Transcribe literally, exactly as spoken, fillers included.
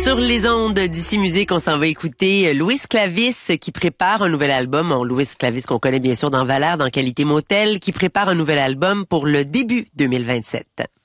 Sur les ondes d'Ici Musique, on s'en va écouter Louis Clavis qui prépare un nouvel album. Bon, Louis Clavis qu'on connaît bien sûr dans Valère, dans Qualité Motel, qui prépare un nouvel album pour le début deux mille vingt-sept.